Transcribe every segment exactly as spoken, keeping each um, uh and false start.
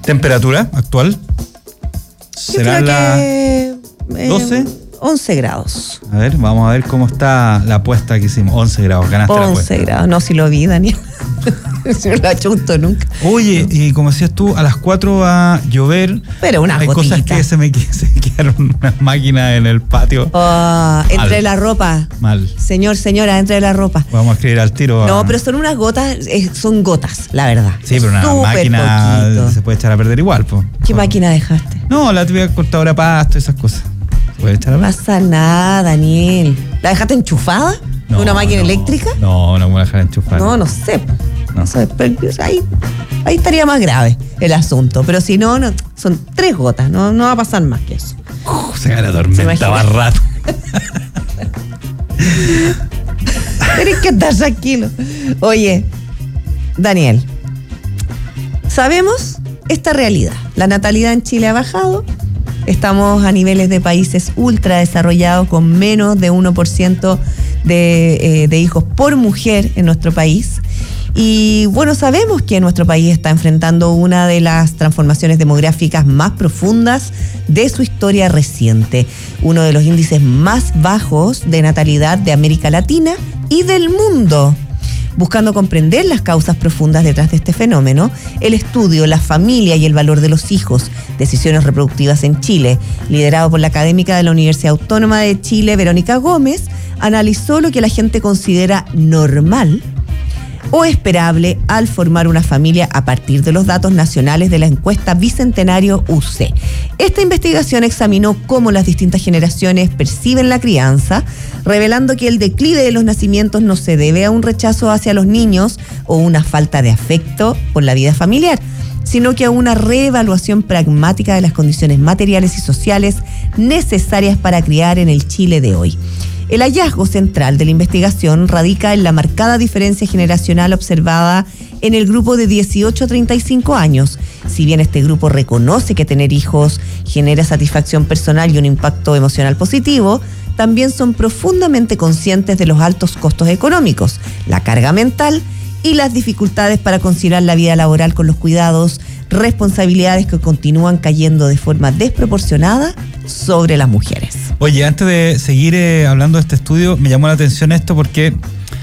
¿Temperatura actual? ¿Será la que, eh, doce? once grados. A ver, vamos a ver cómo está la apuesta que hicimos. once grados, ganaste la apuesta. once grados, no, si lo vi, Daniel. No lo achunto nunca. Oye, y como decías tú, a las cuatro va a llover. Pero una Hay gotita. cosas que se me, se me quedaron unas máquinas en el patio. Oh, entre la ropa. Mal. Señor, señora, entre la ropa. Vamos a escribir al tiro. A... No, pero son unas gotas, eh, son gotas, la verdad. Sí, pero una Súper máquina poquito. se puede echar a perder igual, po. ¿Qué máquina dejaste? No, la tuve cortadora de pasto, esas cosas. ¿Se puede echar a No perder? pasa nada, Daniel. ¿La dejaste enchufada? No, ¿De una máquina no, eléctrica? No, no voy a dejar enchufar. No, no sé. No. Eso es- pero ahí, ahí estaría más grave el asunto. Pero si no, no son tres gotas. No, no va a pasar más que eso. Uf, se cae la ¿Se tormenta imagina? más rato. Tienes que estar tranquilo. Oye, Daniel, sabemos esta realidad. La natalidad en Chile ha bajado. Estamos a niveles de países ultra desarrollados con menos de uno por ciento de, eh, de hijos por mujer en nuestro país. Y bueno, sabemos que nuestro país está enfrentando una de las transformaciones demográficas más profundas de su historia reciente, uno de los índices más bajos de natalidad de América Latina y del mundo. Buscando comprender las causas profundas detrás de este fenómeno, el estudio La familia y el valor de los hijos, decisiones reproductivas en Chile, liderado por la académica de la Universidad Autónoma de Chile, Verónica Gómez, analizó lo que la gente considera normal o esperable al formar una familia a partir de los datos nacionales de la encuesta Bicentenario U C. Esta investigación examinó cómo las distintas generaciones perciben la crianza, revelando que el declive de los nacimientos no se debe a un rechazo hacia los niños o una falta de afecto por la vida familiar, sino que a una reevaluación pragmática de las condiciones materiales y sociales necesarias para criar en el Chile de hoy. El hallazgo central de la investigación radica en la marcada diferencia generacional observada en el grupo de dieciocho a treinta y cinco años. Si bien este grupo reconoce que tener hijos genera satisfacción personal y un impacto emocional positivo, también son profundamente conscientes de los altos costos económicos, la carga mental y las dificultades para conciliar la vida laboral con los cuidados, responsabilidades que continúan cayendo de forma desproporcionada sobre las mujeres. Oye, antes de seguir eh, hablando de este estudio, me llamó la atención esto porque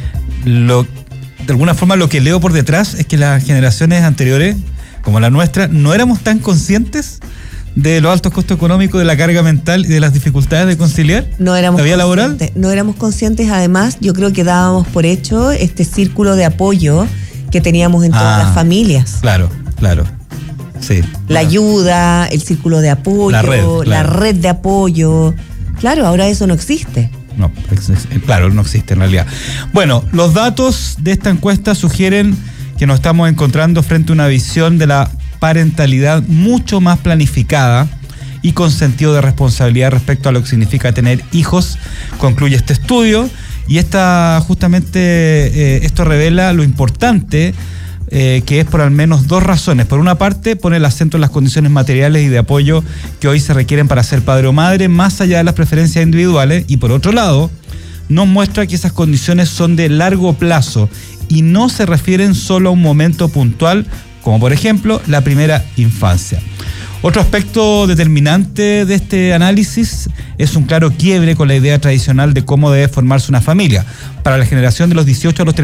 lo, de alguna forma lo que leo por detrás es que las generaciones anteriores, como la nuestra, no éramos tan conscientes de los altos costos económicos, de la carga mental y de las dificultades de conciliar No éramos la vida laboral. conscientes, no éramos conscientes, además, yo creo que dábamos por hecho este círculo de apoyo que teníamos en todas Ah, las familias. Claro, claro. Sí. La ayuda, el círculo de apoyo, La red, la claro. red de apoyo. Claro, ahora eso no existe. No, ex- ex- claro, no existe en realidad. Bueno, los datos de esta encuesta sugieren que nos estamos encontrando frente a una visión de la parentalidad mucho más planificada y con sentido de responsabilidad respecto a lo que significa tener hijos, concluye este estudio. Y esta, justamente, eh, esto revela lo importante eh, que es por al menos dos razones. Por una parte, pone el acento en las condiciones materiales y de apoyo que hoy se requieren para ser padre o madre, más allá de las preferencias individuales. Y por otro lado, nos muestra que esas condiciones son de largo plazo y no se refieren solo a un momento puntual, como por ejemplo la primera infancia. Otro aspecto determinante de este análisis es un claro quiebre con la idea tradicional de cómo debe formarse una familia. Para la generación de los dieciocho a los